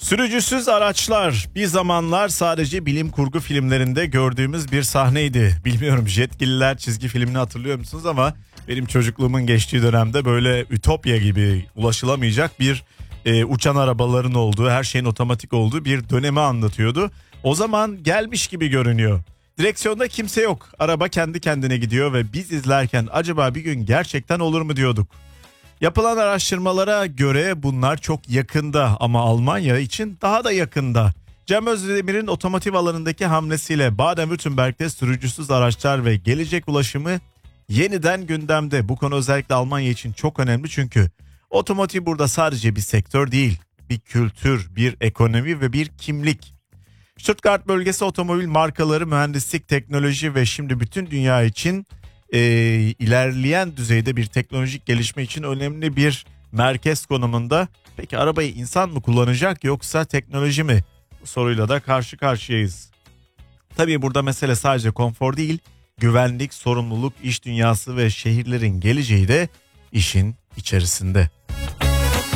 Sürücüsüz araçlar bir zamanlar sadece bilim kurgu filmlerinde gördüğümüz bir sahneydi. Bilmiyorum Jetgiller çizgi filmini hatırlıyor musunuz ama benim çocukluğumun geçtiği dönemde böyle ütopya gibi ulaşılamayacak bir uçan arabaların olduğu, her şeyin otomatik olduğu bir dönemi anlatıyordu. O zaman gelmiş gibi görünüyor. Direksiyonda kimse yok. Araba kendi kendine gidiyor ve biz izlerken acaba bir gün gerçekten olur mu diyorduk. Yapılan araştırmalara göre bunlar çok yakında ama Almanya için daha da yakında. Cem Özdemir'in otomotiv alanındaki hamlesiyle Baden-Württemberg'de sürücüsüz araçlar ve gelecek ulaşımı yeniden gündemde. Bu konu özellikle Almanya için çok önemli çünkü otomotiv burada sadece bir sektör değil, bir kültür, bir ekonomi ve bir kimlik. Stuttgart bölgesi otomobil markaları, mühendislik, teknoloji ve şimdi bütün dünya için ilerleyen düzeyde bir teknolojik gelişme için önemli bir merkez konumunda. Peki arabayı insan mı kullanacak yoksa teknoloji mi? Bu soruyla da karşı karşıyayız. Tabii burada mesele sadece konfor değil, güvenlik, sorumluluk, iş dünyası ve şehirlerin geleceği de işin içerisinde.